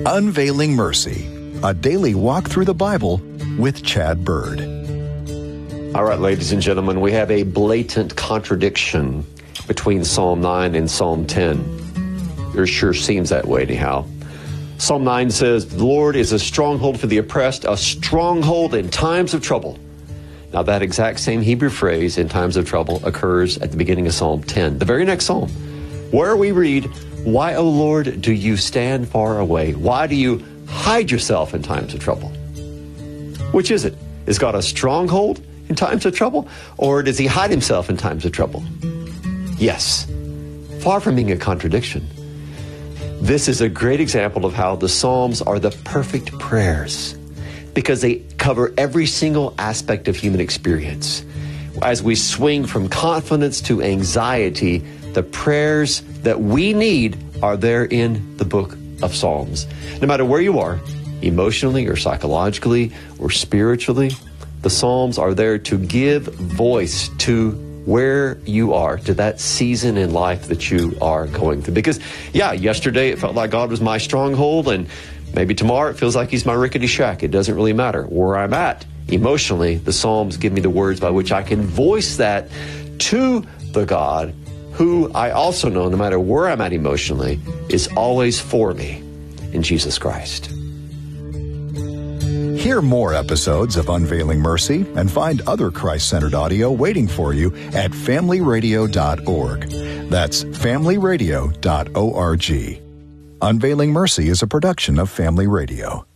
Unveiling Mercy, a daily walk through the Bible with Chad Bird. All right, ladies and gentlemen, we have a blatant contradiction between Psalm 9 and Psalm 10. It sure seems that way anyhow. Psalm 9 says, "The Lord is a stronghold for the oppressed, a stronghold in times of trouble." Now, that exact same Hebrew phrase, in times of trouble, occurs at the beginning of Psalm 10, the very next psalm, where we read, "Why, O Lord, do you stand far away? Why do you hide yourself in times of trouble?" Which is it? Is God a stronghold in times of trouble, or does he hide himself in times of trouble? Yes. Far from being a contradiction. This is a great example of how the Psalms are the perfect prayers, because they cover every single aspect of human experience. As we swing from confidence to anxiety, the prayers that we need are there in the book of Psalms. No matter where you are, emotionally or psychologically or spiritually, the Psalms are there to give voice to where you are, to that season in life that you are going through. Because, yesterday it felt like God was my stronghold, and maybe tomorrow it feels like he's my rickety shack. It doesn't really matter where I'm at. Emotionally, the Psalms give me the words by which I can voice that to the God who I also know, no matter where I'm at emotionally, is always for me in Jesus Christ. Hear more episodes of Unveiling Mercy and find other Christ-centered audio waiting for you at familyradio.org. That's familyradio.org. Unveiling Mercy is a production of Family Radio.